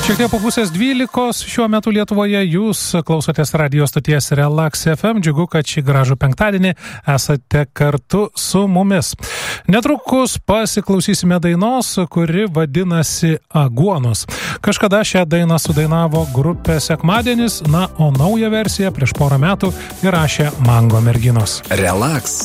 Šiek tiek po pusės 12 šiuo metu Lietuvoje jūs klausotės radio stoties Relax FM. Džiugu, kad šį gražų penktadienį esate kartu su mumis. Netrukus pasiklausysime dainos, kuri vadinasi Aguonos. Kažkada šią dainą sudainavo grupė Sekmadienis, o naują versiją prieš porą metų įrašė Mango merginos. Relax